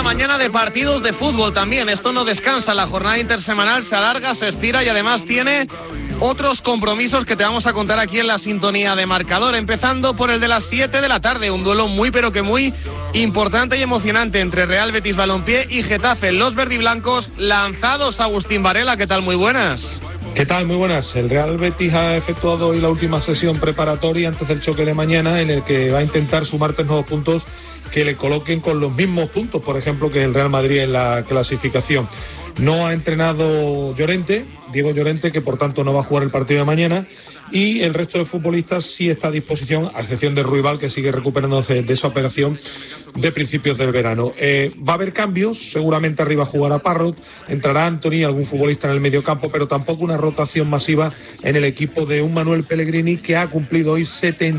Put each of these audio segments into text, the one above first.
mañana de partidos de fútbol también. Esto no descansa, la jornada intersemanal se alarga, se estira y además tiene otros compromisos que te vamos a contar aquí en la sintonía de Marcador, empezando por el de las 7 de la tarde, un duelo muy pero que muy importante y emocionante entre Real Betis Balompié y Getafe. Los verdiblancos lanzados. Agustín Varela, ¿qué tal? Muy buenas. ¿Qué tal? Muy buenas. El Real Betis ha efectuado hoy la última sesión preparatoria antes del choque de mañana, en el que va a intentar sumar 3 nuevos puntos que le coloquen con los mismos puntos, por ejemplo, que el Real Madrid en la clasificación. No ha entrenado Diego Llorente, que por tanto no va a jugar el partido de mañana, y el resto de futbolistas sí está a disposición, a excepción de Ruibal, que sigue recuperándose de esa operación de principios del verano. Va a haber cambios, seguramente arriba jugará Parrot, entrará Antony, algún futbolista en el mediocampo, pero tampoco una rotación masiva en el equipo de un Manuel Pellegrini que ha cumplido hoy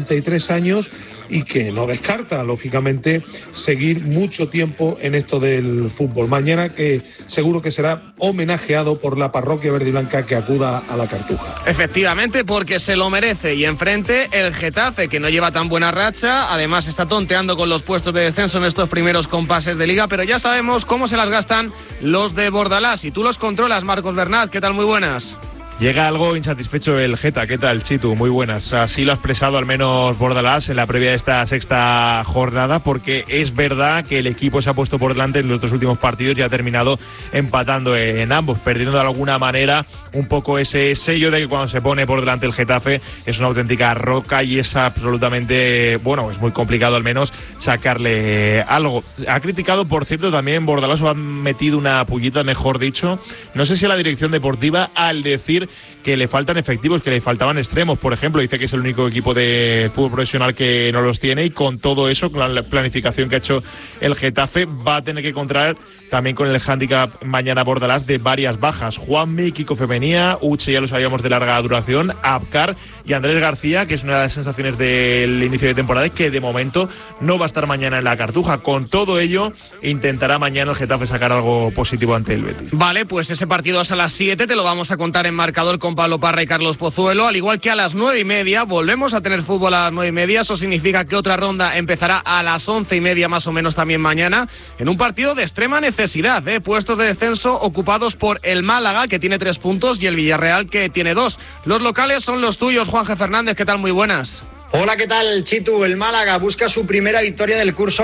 73 años y que no descarta, lógicamente, seguir mucho tiempo en esto del fútbol. Mañana que seguro que será homenajeado por la parroquia verde y blanca que acuda a la Cartuja. Efectivamente, porque se lo merece. Y enfrente el Getafe, que no lleva tan buena racha, además está tonteando con los puestos de descenso en estos primeros compases de liga, pero ya sabemos cómo se las gastan los de Bordalás. Y tú los controlas, Marcos Bernat. ¿Qué tal? Muy buenas. Llega algo insatisfecho el Geta. ¿Qué tal, Chitu? Muy buenas. Así lo ha expresado al menos Bordalás en la previa de esta sexta jornada, porque es verdad que el equipo se ha puesto por delante en los 2 últimos partidos y ha terminado empatando en ambos, perdiendo de alguna manera un poco ese sello de que cuando se pone por delante el Getafe es una auténtica roca y es absolutamente, es muy complicado al menos sacarle algo. Ha criticado, por cierto, también Bordalás, o ha metido una pullita, mejor dicho, no sé si a la dirección deportiva, al decir que le faltan efectivos, que le faltaban extremos, por ejemplo. Dice que es el único equipo de fútbol profesional que no los tiene, y con todo eso, con la planificación que ha hecho el Getafe, va a tener que contraer también con el hándicap mañana Bordalás de varias bajas. Juanmi, Kiko Femenía, Uche, ya lo sabíamos, de larga duración, Abkar y Andrés García, que es una de las sensaciones del inicio de temporada y que de momento no va a estar mañana en la Cartuja. Con todo ello, intentará mañana el Getafe sacar algo positivo ante el Betis. Vale, pues ese partido es a las 7, te lo vamos a contar en Marcador con Pablo Parra y Carlos Pozuelo, al igual que a las 9:30, volvemos a tener fútbol a las 9:30, eso significa que otra ronda empezará a las 11:30 más o menos también mañana, en un partido de extrema necesidad, puestos de descenso ocupados por el Málaga, que tiene 3 puntos, y el Villarreal, que tiene 2. Los locales son los tuyos, Juanje Fernández, ¿qué tal? Muy buenas. Hola, ¿qué tal, Chitu? El Málaga busca su primera victoria del curso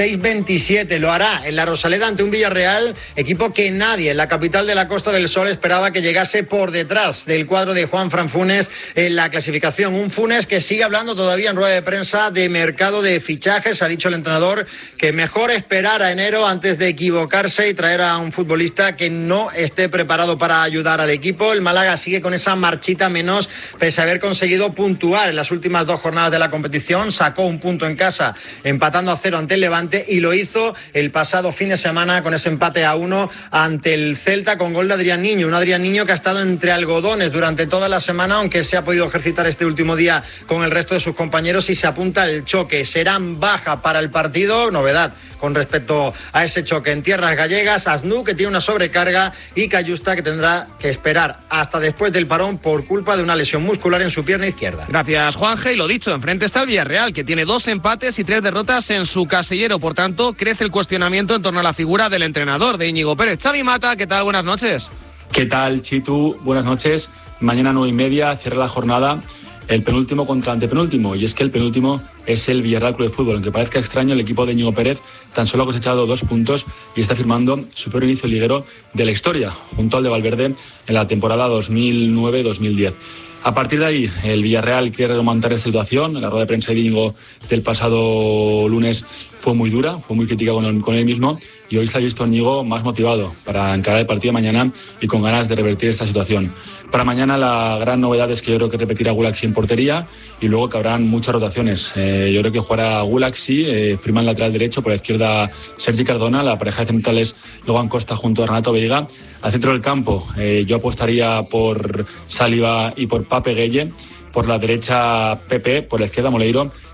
26-27. Lo hará en la Rosaleda ante un Villarreal, equipo que nadie en la capital de la Costa del Sol esperaba que llegase por detrás del cuadro de Juanfran Funes en la clasificación. Un Funes que sigue hablando todavía en rueda de prensa de mercado de fichajes. Ha dicho el entrenador que mejor esperar a enero antes de equivocarse y traer a un futbolista que no esté preparado para ayudar al equipo. El Málaga sigue con esa marchita menos, pese a haber conseguido puntuar en las últimas 2 jornadas de la competición. Sacó un punto en casa empatando a 0 ante el Levante, y lo hizo el pasado fin de semana con ese empate a 1 ante el Celta con gol de Adrián Niño, un Adrián Niño que ha estado entre algodones durante toda la semana, aunque se ha podido ejercitar este último día con el resto de sus compañeros, y se apunta al choque. Serán baja para el partido, novedad con respecto a ese choque en tierras gallegas, Asnú, que tiene una sobrecarga, y Cayusta, que tendrá que esperar hasta después del parón por culpa de una lesión muscular en su pierna izquierda. Gracias, Juanje, y lo dicho, enfrente está el Villarreal, que tiene 2 empates y 3 derrotas en su casillero, por tanto crece el cuestionamiento en torno a la figura del entrenador, de Íñigo Pérez. Xavi Mata, ¿qué tal? Buenas noches. ¿Qué tal, Chitu? Buenas noches. Mañana 9:30 cierra la jornada el penúltimo contra antepenúltimo, y es que el penúltimo es el Villarreal Club de Fútbol. Aunque parezca extraño, el equipo de Íñigo Pérez tan solo ha cosechado 2 puntos y está firmando su peor inicio liguero de la historia, junto al de Valverde en la temporada 2009-2010. A partir de ahí, el Villarreal quiere remontar esta situación. La rueda de prensa de Íñigo del pasado lunes fue muy dura, fue muy crítica con él mismo, y hoy se ha visto Íñigo más motivado para encarar el partido de mañana y con ganas de revertir esta situación. Para mañana la gran novedad es que yo creo que repetirá Gulaxi en portería, y luego que habrán muchas rotaciones. Yo creo que jugará Gulaxi, firma en lateral derecho, por la izquierda Sergi Cardona, la pareja de centrales Logan Costa junto a Renato Veiga. Al centro del campo yo apostaría por Saliba y por Pape Gueye. Por la derecha Pepe, por la izquierda Moleiro,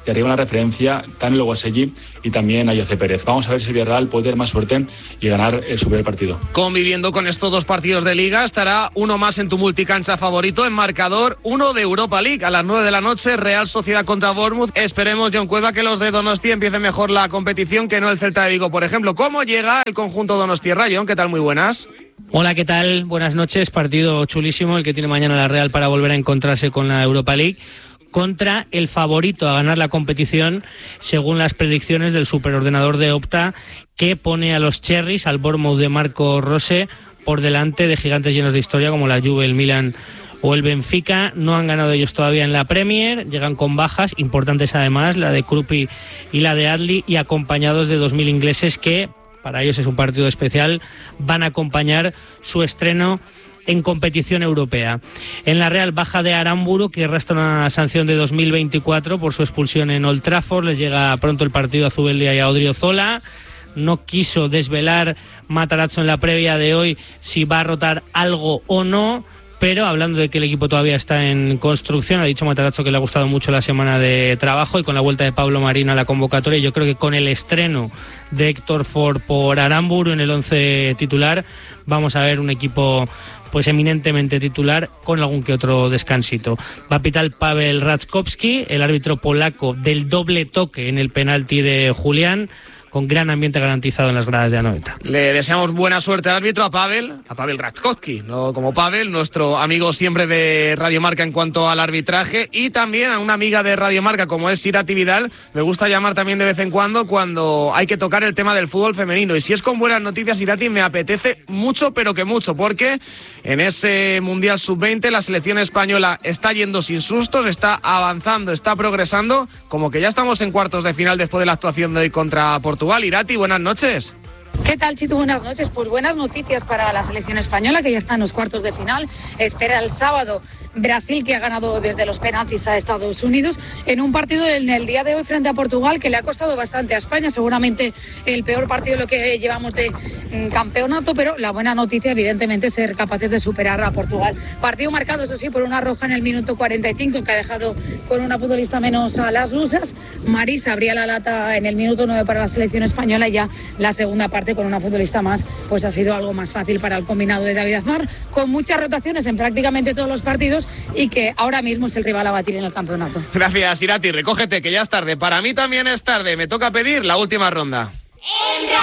y arriba una referencia, Tani Loguasegui y también Ayoce Pérez. Vamos a ver si el Villarreal puede tener más suerte y ganar su primer partido. Conviviendo con estos 2 partidos de Liga, estará uno más en tu multicancha favorito, en marcador, uno de Europa League a las 9 de la noche, Real Sociedad contra Bournemouth. Esperemos, John Cueva, que los de Donostia empiecen mejor la competición que no el Celta de Vigo, por ejemplo. ¿Cómo llega el conjunto donostiarra, John? ¿Qué tal? Muy buenas. Hola, ¿qué tal? Buenas noches. Partido chulísimo el que tiene mañana la Real para volver a encontrarse con la Europa League contra el favorito a ganar la competición según las predicciones del superordenador de Opta, que pone a los Cherries, al Bournemouth de Marco Rose, por delante de gigantes llenos de historia como la Juve, el Milan o el Benfica. No han ganado ellos todavía en la Premier, llegan con bajas importantes además, la de Krupi y la de Adli, y acompañados de 2.000 ingleses que, para ellos es un partido especial, van a acompañar su estreno en competición europea. En la Real, baja de Aramburu, que arrastra una sanción de 2024 por su expulsión en Old Trafford. Les llega pronto el partido a Zubeldia y a Odriozola. No quiso desvelar Matarazzo en la previa de hoy si va a rotar algo o no, pero hablando de que el equipo todavía está en construcción, ha dicho Matarazzo que le ha gustado mucho la semana de trabajo, y con la vuelta de Pablo Marín a la convocatoria, yo creo que con el estreno de Héctor Ford por Aramburu en el 11 titular, vamos a ver un equipo pues eminentemente titular con algún que otro descansito. Va a pitar Pavel Raczkowski, el árbitro polaco del doble toque en el penalti de Julián, con gran ambiente garantizado en las gradas de Anoeta. Le deseamos buena suerte al árbitro, a Pavel Raczkowski, no como Pavel, nuestro amigo siempre de Radio Marca en cuanto al arbitraje, y también a una amiga de Radio Marca como es Irati Vidal. Me gusta llamar también de vez en cuando hay que tocar el tema del fútbol femenino, y si es con buenas noticias, Irati, me apetece mucho, pero que mucho, porque en ese Mundial Sub-20 la selección española está yendo sin sustos, está avanzando, está progresando, como que ya estamos en cuartos de final después de la actuación de hoy contra Portugal. Irati, buenas noches. ¿Qué tal, Chitu? Buenas noches. Pues buenas noticias para la selección española, que ya está en los cuartos de final. Espera el sábado Brasil, que ha ganado desde los penaltis a Estados Unidos, en un partido en el día de hoy frente a Portugal que le ha costado bastante a España, seguramente el peor partido de lo que llevamos de campeonato, pero la buena noticia evidentemente es ser capaces de superar a Portugal. Partido marcado, eso sí, por una roja en el minuto 45 que ha dejado con una futbolista menos a las lusas. Marisa abría la lata en el minuto 9 para la selección española, y ya la segunda parte con una futbolista más pues ha sido algo más fácil para el combinado de David Aznar, con muchas rotaciones en prácticamente todos los partidos, y que ahora mismo es el rival a batir en el campeonato. Gracias, Irati. Recógete, que ya es tarde. Para mí también es tarde. Me toca pedir la última ronda.